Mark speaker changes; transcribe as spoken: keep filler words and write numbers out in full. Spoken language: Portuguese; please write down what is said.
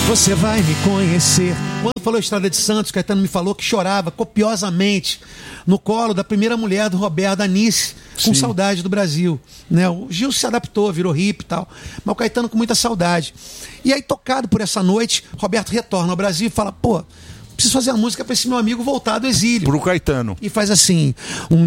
Speaker 1: Você vai me conhecer. Quando falou Estrada de Santos, Caetano me falou que chorava copiosamente no colo da primeira mulher do Roberto, Anice, com Sim. saudade do Brasil, né? O Gil se adaptou, virou hippie e tal, mas o Caetano com muita saudade. E aí, tocado por essa noite, Roberto retorna ao Brasil e fala, pô, preciso fazer a música para esse meu amigo voltar do exílio.
Speaker 2: Pro Caetano.
Speaker 1: E faz assim, um